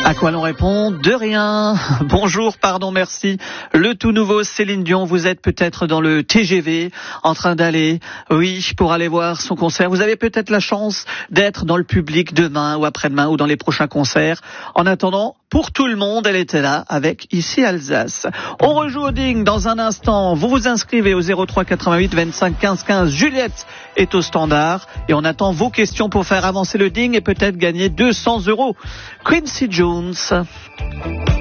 À quoi l'on répond? De rien. Bonjour, pardon, merci. Le tout nouveau Céline Dion, vous êtes peut-être dans le TGV, en train d'aller, oui, pour aller voir son concert. Vous avez peut-être la chance d'être dans le public demain ou après-demain ou dans les prochains concerts. En attendant, pour tout le monde, elle était là avec Ici Alsace. On rejoue au ding dans un instant. Vous vous inscrivez au 03 88 25 15 15. Juliette est au standard et on attend vos questions pour faire avancer le ding et peut-être gagner 200 €. Quincy Jones.